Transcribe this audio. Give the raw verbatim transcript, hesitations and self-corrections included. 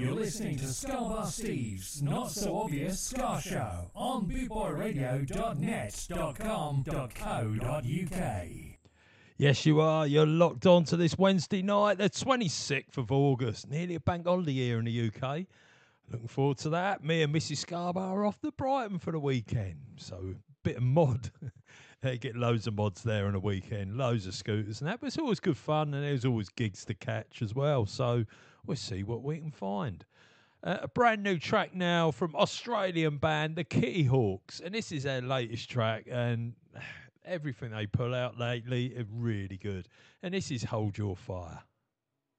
You're listening to Scarbar Steve's Not So Obvious Scar Show on bootboy radio dot net dot com dot co dot uk. Yes, you are. You're locked on to this Wednesday night, the twenty-sixth of August. Nearly a bank holiday here in the U K. Looking forward to that. Me and Missus Scarbar are off to Brighton for the weekend. So, a bit of mod. They get loads of mods there on the weekend. Loads of scooters and that. But it's always good fun, and there's always gigs to catch as well. So, we'll see what we can find. Uh, a brand new track now from Australian band, the Kitty Hawks. And this is their latest track. And everything they pull out lately is really good. And this is Hold Your Fire.